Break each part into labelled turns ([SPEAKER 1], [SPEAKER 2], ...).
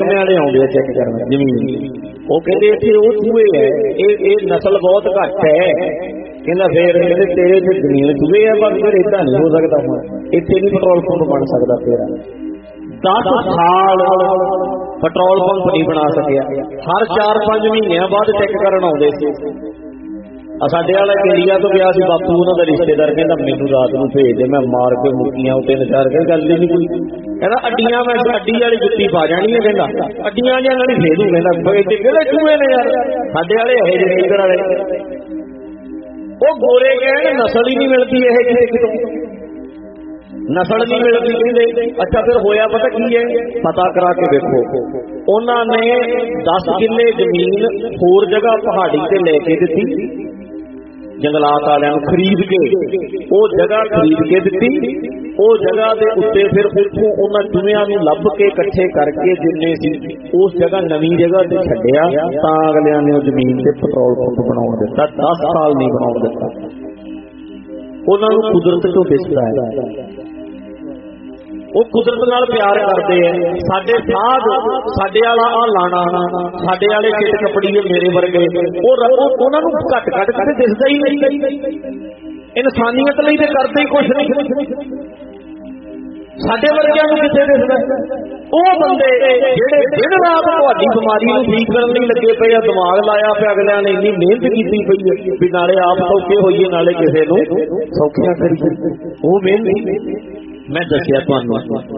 [SPEAKER 1] महकमे वाले आउंदे चेक करन जमीन, वो कहते इत्थे वो चूहे है, ये नस्ल बहुत घट है, कहना फिर तेरे च जमीन चूहे है, बस फिर इदा नहीं हो सकता, इत्थे नहीं पेट्रोल पंप बन सकता। तेरा 10 साल पेट्रोल पंप नहीं बना सकिया, हर 4-5 महीनों बाद चेक करन आउंदे सी। साडे वाला इंडिया तो गया सी बापू, उन्होंने रिश्तेदार कहना मैनू रात को भेज दे, मैं मार के मुक्कियां 3-4 के गल ही नहीं कोई, कहना अड्डियां मैं अड्डी वाली जुत्ती पा जानी है, कहना अड्डियां वाली भेजू, कहना चूहे ने यार साडे वाले ये जे फिगर वाले, वो गोरे कहने नस्ल ही नहीं मिलती, ये कितों नस्ल नहीं मिलती कहते। अच्छा फिर होया पता की है, पता करा के देखो, उन्होंने 10 किले जमीन होर जगह पहाड़ी से लेके दी, जंगलात वालियां नूं खरीद के वो जगह खरीद के दी, वो जगह के उत्ते फिर उठों उन्हां चूहियां नूं लभ के इकट्ठे करके जिन्ने सी उस जगह नवीं जगह ते छड्डिया, तां अगलियां ने जमीन ते पेट्रोल पंप बनाउण दित्ता। 10 साल नहीं बनाउण दित्ता, उन्हां नूं कुदरत चों दिसदा है, वो कुदरत नाल प्यार करते हैं। साडे साध साडे वाला आ लाना, साडे वाले किट कपड़ी मेरे वर्गे, उन्हां नूं घट घट के दिसदा ही नहीं, इंसानियत लई ते करदे ही कुछ नहीं, साडे वर्गियां नूं किथे दिसदा। वो बंदे जिहड़े दिन रात तुहाडी बीमारी नूं ठीक करन लई लगे पए आ, दिमाग लाया पिया, अगलियां ने इन्नी मेहनत कीती पई है भी नाले आप सौखे होइए नाले किसे नूं सौखियां करीए, वो मेहनत मैं दसिया तुहानूं।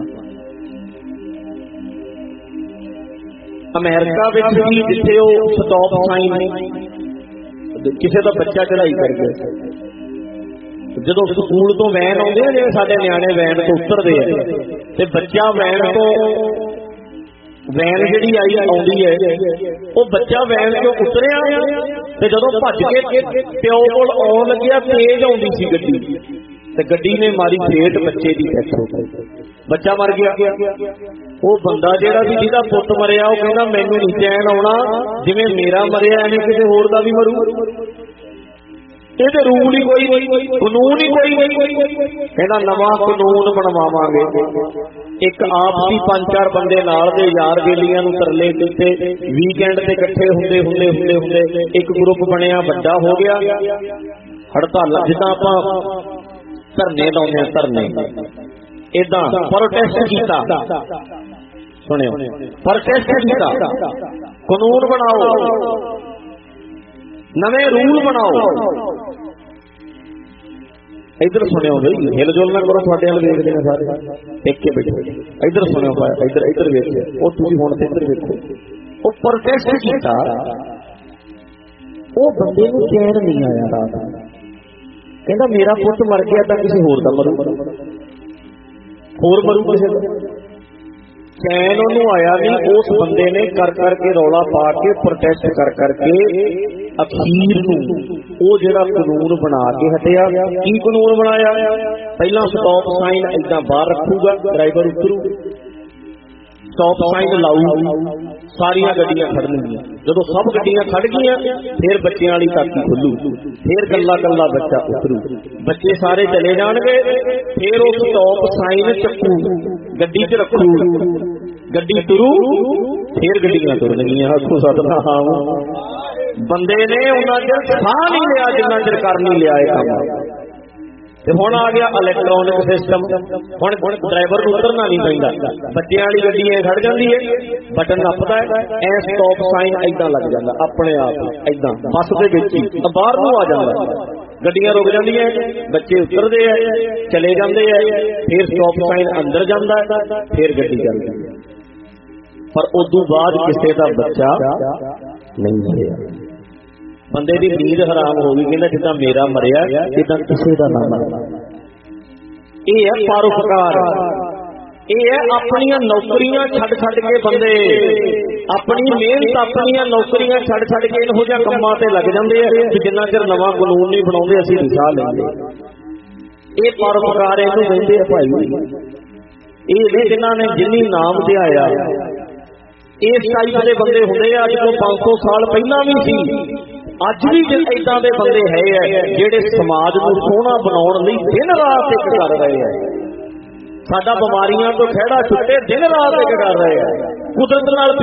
[SPEAKER 1] अमेरिका विच भी जिथे वो स्टॉप साइन किसी का बच्चा चढ़ाई कर गया, जो स्कूल तो वैन आउंदे जिवें साडे नियाणे वैन तो उतरदे हैं, ते बच्चा वैन तो वैन जिहड़ी आई आउंदी है, वो बच्चा वैन चों उतरिया ते जदों भज के प्यो कोल आउण लग्गिया, तेज आउंदी सी गड्डी, ते गड्डी ने मारी फेट, बच्चे की डेथ हो गई, बच्चा मर गया। वो बंदा जिहड़ा सी जिहदा पुੱਤ मरिया, वो कहंदा मैनूं नहीं चैन आउणा जिवें मेरा मरिया एवें किसी होर दा भी मरू, ये तो रूल ही कोई नहीं, कानून ही कोई नहीं, कहना नवां कानून बनवावांगे। एक आपसी 5-4 बंदे नाल दे यार बेलियां नूं तरले दित्ते, वीकेंड ते इकट्ठे हुंदे हुंदे हुंदे हुंदे एक ग्रुप बनिया, वड्डा हो गया, हड़ताल जिद्दां आपां धरने लाउने धरने, इदां प्रोटेस्ट कीता, सुनियो प्रोटेस्ट कीता, कानून बनाओ, नवे रूल बनाओ। इधर सुनियो बई, हिलजुल ना करो, तुहाडे वाल वेखदे ने सारे टिक के बैठे, इधर सुनियो, इधर इधर वेखो, वो तुसीं हुण ते इधर वेखो, वो प्रोटेस्ट कीता, वो बंदे नूं चैन नहीं आया रात, कहता मेरा पुੱਤ मर गया तो किसी होर दा मरू, होर मरू किसी दा, चैन उन्होंने आया नहीं। उस बंदे ने कर करके रौला पा के प्रोटेस्ट कर करके अखीर नूं वो जिहड़ा कानून बना के हटिया। की कानून बनाया? पहला स्टॉप साइन इदां बाहर रखूगा, ड्राइवर उतरू, स्टॉप साइन लाऊ, सारिया गड्डियां खड़नगियां, जदों सब गड्डियां खड़ गईयां फिर बच्चों वाली ताकी खुलू, फिर कल्ला कल्ला बच्चा उतरू, बच्चे सारे चले जाणगे, फिर वो स्टॉप साइन चक्कू, गड्डी च रखू, गड्डी तुरू, फिर गड्डियां तुरनगियां। आखो सतनाम। बंदे ने उन्ना चਿਰ साह नहीं लिया जिन्ना चਿਰ कर नहीं लिया ये काम। हुण आ गया इलैक्ट्रॉनिक सिस्टम, हुण ड्राइवर नूं उतरना नहीं पैंदा, बच्चों वाली गड्डी खड़ जाती है, बटन नपदा है, ऐ स्टॉप साइन इदां लग जाता अपने आप, इदां बस दे विच ही बाहर नूं आ जांदा, गड्डियां रुक जांदियां, बच्चे उतरदे है, चले जांदे है, फिर स्टॉप साइन अंदर जांदा है, फिर गड्डी चलदी है। पर उदों बाद किसी का बच्चा नहीं मरिया, बंदे की नींद हराम हो गई, कहना जिदा मेरा मरिया जिदा किसी का ना मरना। यह है परोपकार, यह है अपनियां नौकरियां छड्ड छड्ड के बंदे अपनी मेहनत अपनियां नौकरियां छड्ड छड्ड के इहो जिहा कंमां ते लग जांदे आ कि जिन्ना चिर नवां कानून नहीं बनाउंदे असीं दिशा लैंदे। ये परोपकार इहनूं कहंदे आ भाई। ये ने जिन्हां ने जिन्नी नाम धिआया, इस टाइप के बंदे हुंदे आ, अज तों 500 साल पहलां भी सी, अज भी इदां दे बंदे है जिहड़े समाज नूं सोहना बनाउण लई दिन रात एक कर रहे हैं। साडा बीमारियां तो खैड़ा छुट्टे दिन रात एक कर रहे हैं, कुदरत नाल